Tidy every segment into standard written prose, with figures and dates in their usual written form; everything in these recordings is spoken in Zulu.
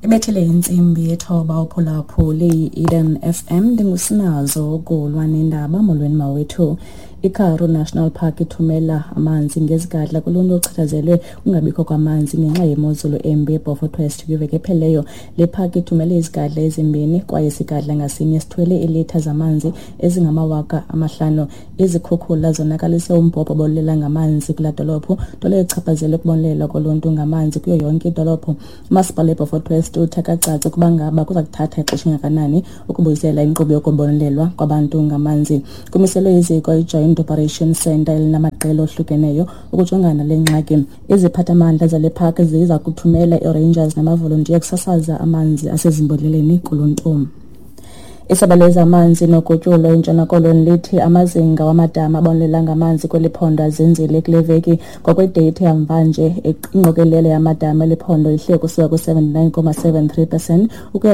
Ibethele insimbi yethoba uphulaphuli Eden FM ndingusinazo ukulwa nendaba molweni mawethu. Ikharu National Park ithumela amanzi ngezigadla kuluntu ochithazelwe kungabikho kwamanzi ngenxa yemozulu embi eBeaufort West kwiveki epheleyo. Le park ithumele izigadla ezimbini kwaye isigadla ngasinye sithwele iilitha zamanzi ezingama-5,000. Izikhukhula zonakalise umbhobho obonelela ngamanzi kula dolophu, nto leyo ichaphazele ukubonelelwa koluntu ngamanzi kuyo yonke idolophu. Umasipala eBeaufort West uthe akacaci ukuba ngaba kuza kuthatha ixesha elingakanani ukubuyisela inkqubo yokubonelelwa kwabantu ngamanzi. Kumiselwe iziko iJoint Operation Centre elinamaqela ohlukeneyo ukujongana le ngxaki. Iziphathamandla zale park ziza kuthumela i-rangers namavolontiya ukusasaza amanzi asezimbodleleni kuluntu. Isebe lamanzi nogutyulo eNtshona Koloni lithi amazinga wamadama abonelela ngamanzi kweli phondo azinzile kule veki. Ngokwedeyithi yamvanje ingqokelela yamadama eliphondo ihle kusuka ku-79.73% ukuya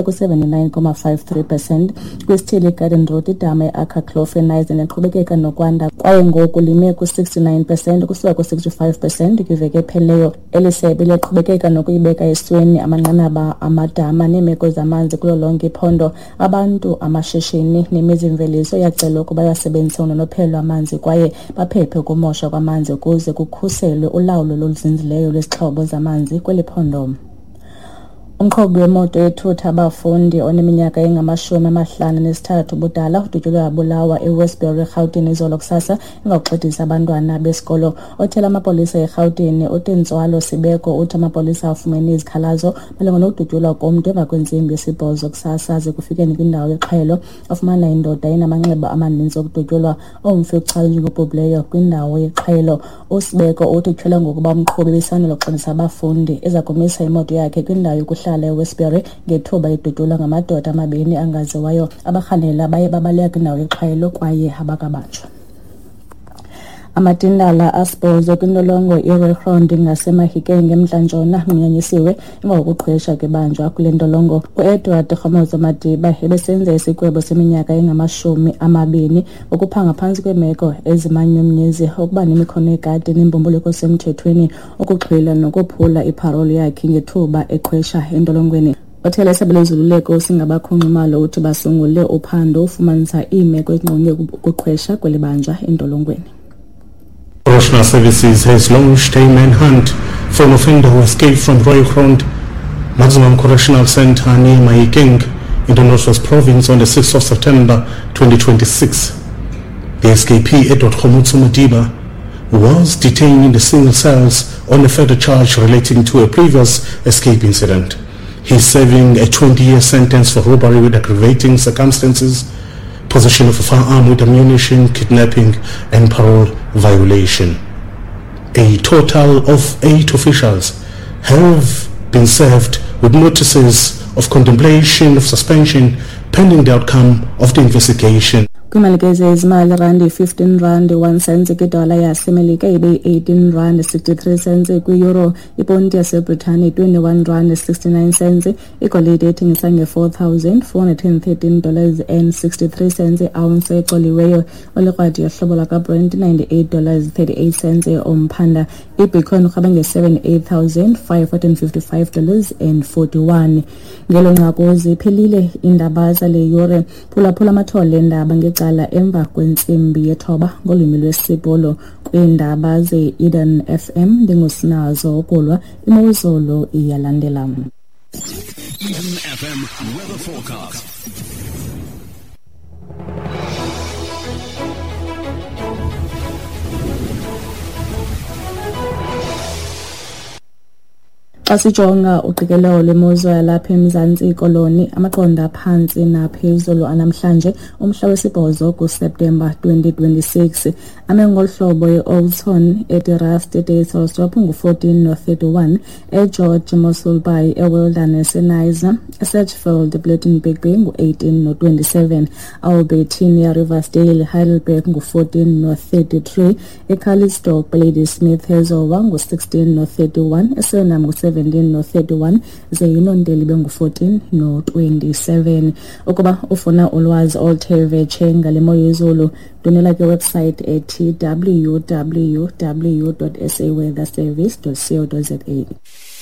ku-79.53%. Kwisithili Garden Road idama i-Akha-Clofenize iqhubekeka nokwanda kwaye ngoku lime ku-69% kusuka ku-65% kwiveki epheleyo. Eli sebe liqhubekeka nokuyibeka esweni amanqanaba amadama neemeko zamanzi kulo lonke iphondo. Abantu, amashishini nemizimveliso yacelwa ukuba basebenzise unonophelo amanzi kwaye baphephe ukumosha kwamanzi ukuze kukhuselwe ulawulo oluzinzileyo lwezixhobo zamanzi kweli phondo. Umqhubi wemoto ethutha abafundi oneminyaka engama-53 ubudala udutyulwe wabulawa eWestbury eRhawutini izolo kusasa emva kokuxhithisa abantwana besikolo. Othela amapolisa eRhawutini uTintswalo Sibeko uthi amapolisa afumene izikhalazo malunga nokudutyulwa komntu emva kwentsimbi yesibhozo kusasa aze kufikeni kwindawo yeXhwelo afumana indoda enamanxeba amaninzi okudutyulwa omfi ukuchaza njengobhubhileyo kwindawo yeXhwelo. uSibeko uthi utyhwele ngokuba umqhubi besandula ukuxhithisa abafundi eza kumisa imoto yakhe kwindawo yokuhlala eWestbury ngethuba idutyulwa ngamadoda amabini angaziwayo abarhanela baye babaleka kwindawo yeXhwelo kwaye abakabanjwa. Amatindala asibhozo kwintolongo iRound ngaseMahikeng ngemntla-ntshona mnyanyisiwe emva kokuqhwesha kwebanjwa kule ntolongo. uEdward Rhomozo Madiba ebesenza isigwebo seminyaka engama-20 ukuphanga phantsi kweemeko ezimanyumnyezi ukuba nemikhono ekade nembumbuluko semthethweni ukuxhwila nokuphula iparoli yakhe ngethuba eqhwesha entolongweni. Othela isebe lezoluleko uSingabakhonxumalo uthi basungule uphando ufumanisa iimeko ezinqonge ukuqhwesha kweli banjwa entolongweni. Correctional Services has launched a manhunt for an offender who escaped from Royal Maximum Correctional Centre near Mahikeng in the Northwest Province on the 6th of September 2026. The escapee, Edward Khomotso Madiba, was detained in the single cells on a further charge relating to a previous escape incident. He is serving a 20-year sentence for robbery with aggravating circumstances, possession of a firearm with ammunition, kidnapping and parole violation. A total of 8 officials have been served with notices of contemplation of suspension pending the outcome of the investigation. Kwimalike ezimali rand 15 rand 1 cent kwidola yasemelika ibe 18 rand 63 cents kwi-euro, iponti yaseBritane 21 rand 69 cents, igolide ethengisa $4,413.63 i-ounce exoliweyo, olikrwadi yohlobo lakaBrent $98.38 omphanda, iBitcoin urhabe $78,555.41. Ngelo nqaku ziphelile iindaba zale yure. Phulaphula amathole endaba ngecala emva kwentsimbi yethoba ngolwimi lwesibhulu kwiindaba ze-Eden FM. Ndingusinazo ukulwa, imozulu iyalandela. Eden FM weather forecast. Xa sijonga uqikelelo lwemozulu yalapha eMzantsi Koloni, amaqondo aphantsi naphezulu anamhlanje umhla wesi-8 kuSeptemba 2026. Ame ngolu hlobo e-Oldton, eTirrast, eDayshope ngu-14 no-31, eGeorge Mossel Bay, eWilderness, eNiza, eSedgefield, Blettonbigby ngu-18 no-27, Albertina, Riversdale, Heidelberg ngu-14 no-33, eCalistock, Ladysmith, eZowa ngu-16 no-31, eSenham ngu-17 no-31, zeYinondeli bengu-14 no-27. Ukuba ufuna ulwazi oluthe vetshe ngale mo yezulu, donela kwiwebsite ethi www.saweatherservice.co.za.